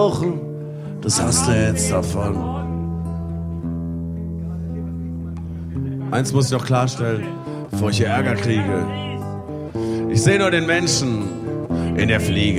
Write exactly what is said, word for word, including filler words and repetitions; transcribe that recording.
rauchen, das hast du jetzt davon. Eins muss ich noch klarstellen, bevor ich hier Ärger kriege. Ich sehe nur den Menschen in der Fliege.